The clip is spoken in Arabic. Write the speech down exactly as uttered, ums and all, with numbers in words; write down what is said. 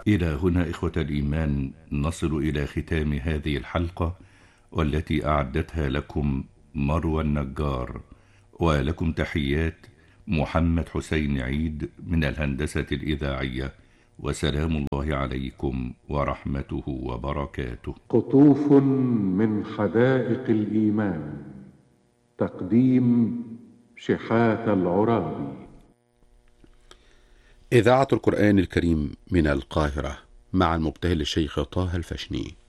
إلى هنا إخوة الإيمان نصل إلى ختام هذه الحلقة، والتي أعدتها لكم مروى النجار، ولكم تحيات محمد حسين عيد من الهندسة الإذاعية، وسلام الله عليكم ورحمته وبركاته. قطوف من حدائق الإيمان، تقديم شحات العرابي. إذاعة القرآن الكريم من القاهرة مع المبتهل الشيخ طه الفشني.